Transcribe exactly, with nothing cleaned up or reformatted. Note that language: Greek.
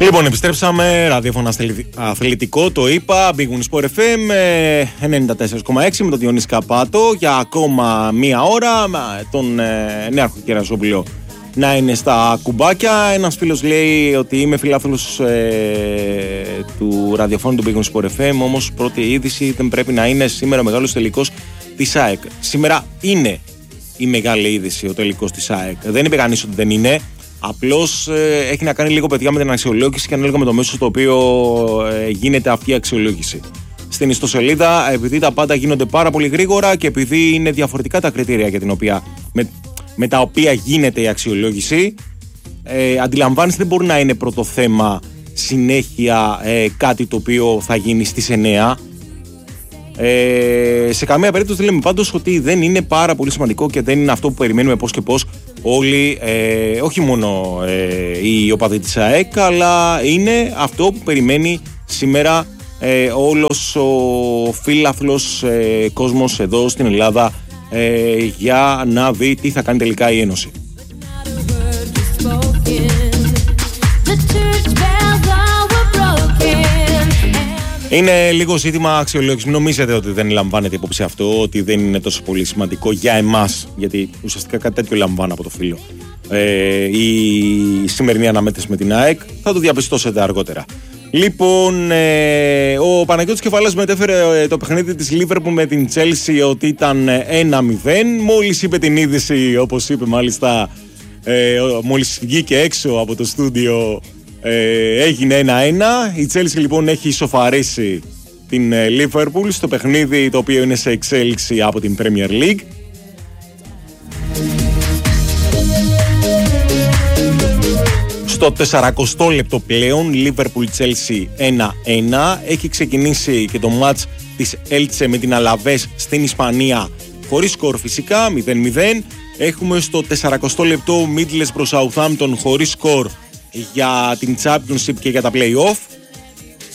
Λοιπόν, επιστρέψαμε, ραδιόφωνο αθλητικό, το είπα, Big Win Sport εφ εμ ενενήντα τέσσερα κόμμα έξι με τον Διονύση Καπάτο για ακόμα μία ώρα, τον ε, Νέαρχο Κεραζόπουλο να είναι στα κουμπάκια. Ένας φίλος λέει ότι είμαι φιλάθλος ε, του ραδιοφώνου του Big Win Sport εφ εμ, όμως πρώτη είδηση δεν πρέπει να είναι σήμερα ο μεγάλος τελικός της ΑΕΚ. Σήμερα είναι η μεγάλη είδηση ο τελικός της ΑΕΚ. Δεν είπε κανείς ότι δεν είναι. Απλώς ε, έχει να κάνει λίγο, παιδιά, με την αξιολόγηση και ανάλογα με το μέσο στο οποίο ε, γίνεται αυτή η αξιολόγηση. Στην ιστοσελίδα, επειδή τα πάντα γίνονται πάρα πολύ γρήγορα και επειδή είναι διαφορετικά τα κριτήρια για την οποία, με, με τα οποία γίνεται η αξιολόγηση, ε, αντιλαμβάνεστε, δεν μπορεί να είναι πρώτο θέμα συνέχεια ε, κάτι το οποίο θα γίνει στις εννιά. Ε, σε καμία περίπτωση λέμε πάντως ότι δεν είναι πάρα πολύ σημαντικό και δεν είναι αυτό που περιμένουμε πώς και πώς όλοι, ε, όχι μόνο ε, οι οπαδοί της ΑΕΚ, αλλά είναι αυτό που περιμένει σήμερα ε, όλος ο φίλαθλος ε, κόσμος εδώ στην Ελλάδα ε, για να δει τι θα κάνει τελικά η Ένωση. Είναι λίγο ζήτημα αξιολόγηση. Μην νομίζετε ότι δεν λαμβάνετε υπόψη αυτό, ότι δεν είναι τόσο πολύ σημαντικό για εμάς, γιατί ουσιαστικά κάτι τέτοιο λαμβάνω από το φίλο. Ε, η σημερινή αναμέτρηση με την ΑΕΚ θα το διαπιστώσετε αργότερα. Λοιπόν, ε, ο Παναγιώτης Κεφαλάς μετέφερε ε, το παιχνίδι της Λίβερπουλ με την Chelsea ότι ήταν ένα μηδέν. Μόλις είπε την είδηση, όπως είπε μάλιστα, ε, μόλις βγήκε έξω από το στούντιο, Ε, έγινε ένα ένα. Η Chelsea λοιπόν έχει ισοφαρίσει την Liverpool στο παιχνίδι το οποίο είναι σε εξέλιξη από την Premier League. Στο τεσσαρακοστό λεπτό πλέον Liverpool Chelsea ένα ένα. Έχει ξεκινήσει και το μάτς της Elche με την Αλαβές στην Ισπανία χωρίς σκορ φυσικά, μηδέν μηδέν. Έχουμε στο τεσσαρακοστό λεπτό Middlesbrough Southampton χωρίς σκορ για την Championship και για τα play-off.